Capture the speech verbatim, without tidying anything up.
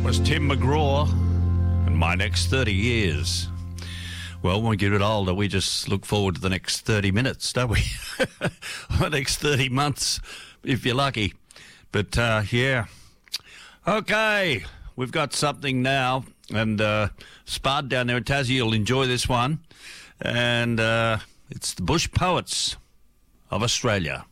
that was Tim McGraw and My Next thirty Years. Well, when we get a bit older, we just look forward to the next thirty minutes, don't we? The next thirty months, if you're lucky. But, uh, yeah. Okay, we've got something now. And uh, Spud down there in Tassie, you'll enjoy this one. And uh, it's the Bush Poets of Australia.